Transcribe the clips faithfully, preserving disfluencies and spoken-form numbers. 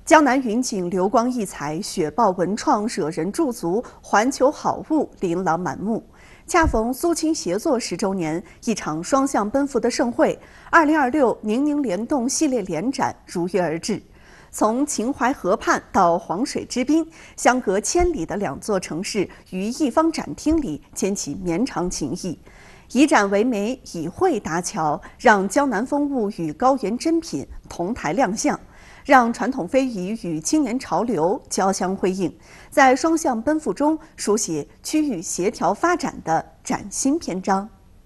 江南云锦流光溢彩，雪豹文创惹人驻足，环球好物琳琅满目。恰逢苏青协作十周年，一场双向奔赴的盛会——二零二六宁宁联动系列联展如约而至。从秦淮河畔到黄水之滨，相隔千里的两座城市于一方展厅里牵起绵长情谊。以展为媒，以绘搭桥，让江南风物与高原珍品同台亮相。 让传统非遗与青年潮流交相辉映，在双向奔赴中书写区域协调发展的崭新篇章。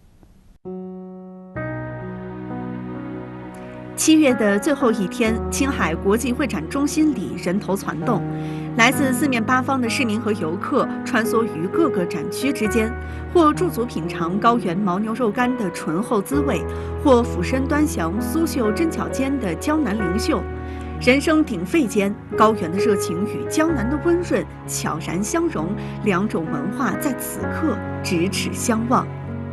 七月的最后一天，青海国际会展中心里人头攒动，来自四面八方的市民和游客穿梭于各个展区之间，或驻足品尝高原牦牛肉干的醇厚滋味，或俯身端详苏绣针脚间的江南灵秀。 人声鼎沸间，高原的热情与江南的温润悄然相融，两种文化在此刻咫尺相望。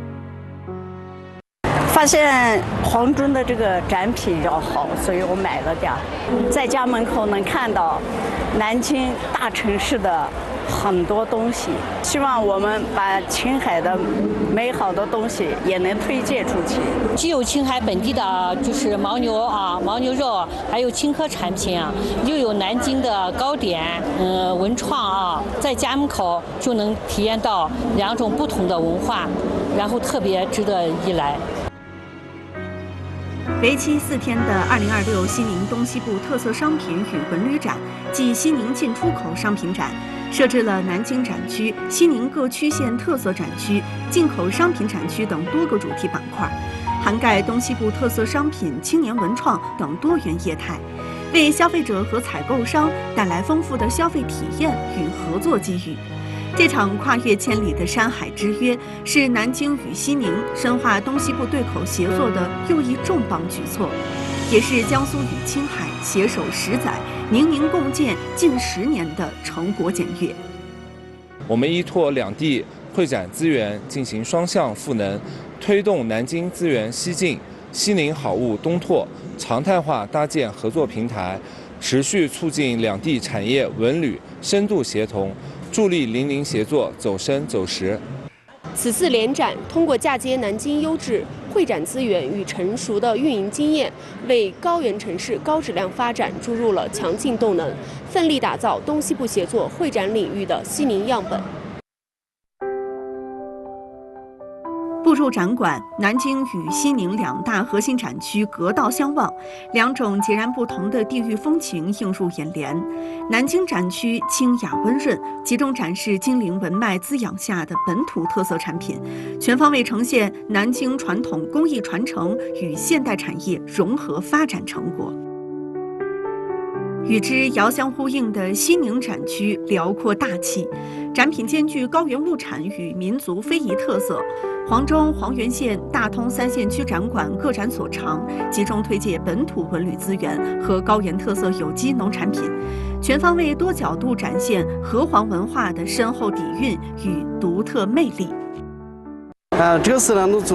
发现黄忠的这个展品比较好，所以我买了点儿。在家门口能看到南京大城市的很多东西，希望我们把青海的美好的东西也能推荐出去。 既有青海本地的，就是牦牛啊、牦牛肉，还有青稞产品啊，又有南京的糕点，嗯、呃，文创啊，在家门口就能体验到两种不同的文化，然后特别值得一来。 为期四天的二零二六西宁东西部特色商品与文旅展暨西宁进出口商品展，设置了南京展区、西宁各区县特色展区、进口商品展区等多个主题板块，涵盖东西部特色商品、青年文创等多元业态，为消费者和采购商带来丰富的消费体验与合作机遇。 这场跨越千里的山海之约，是南京与西宁深化东西部对口协作的又一重磅举措，也是江苏与青海携手十载、宁宁共建近十年的成果检阅。 我们依托两地会展资源进行双向赋能，推动南京资源西进、西宁好物东拓，常态化搭建合作平台，持续促进两地产业文旅深度协同。 助力邻邻协作走深走实。 此次联展通过嫁接南京优质会展资源与成熟的运营经验，为高原城市高质量发展注入了强劲动能，奋力打造东西部协作会展领域的西宁样本。 步入展馆，南京与西宁两大核心展区隔道相望，两种截然不同的地域风情映入眼帘。南京展区清雅温润，集中展示精灵文脉滋养下的本土特色产品，全方位呈现南京传统工艺传承与现代产业融合发展成果。 与之遥相呼应的西宁展区辽阔大气，展品兼具高原物产与民族非遗特色。黄州、黄原县、大通三县区展馆各展所长，集中推介本土文旅资源和高原特色有机农产品，全方位多角度展现河湟文化的深厚底蕴与独特魅力。 啊，这次呢，